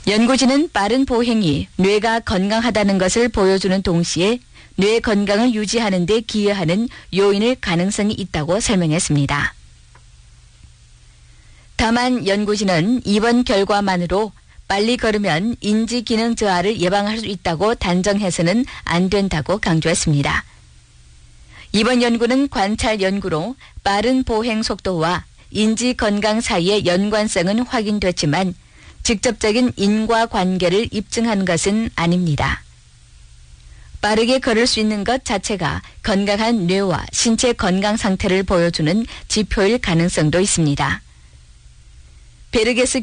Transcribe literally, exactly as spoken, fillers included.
연구진은 빠른 보행이 뇌가 건강하다는 것을 보여주는 동시에 뇌 건강을 유지하는 데 기여하는 요인일 가능성이 있다고 설명했습니다. 다만 연구진은 이번 결과만으로 빨리 걸으면 인지 기능 저하를 예방할 수 있다고 단정해서는 안 된다고 강조했습니다. 이번 연구는 관찰 연구로 빠른 보행 속도와 인지 건강 사이의 연관성은 확인됐지만 직접적인 인과관계를 입증한 것은 아닙니다. 빠르게 걸을 수 있는 것 자체가 건강한 뇌와 신체 건강 상태를 보여주는 지표일 가능성도 있습니다. 베르게스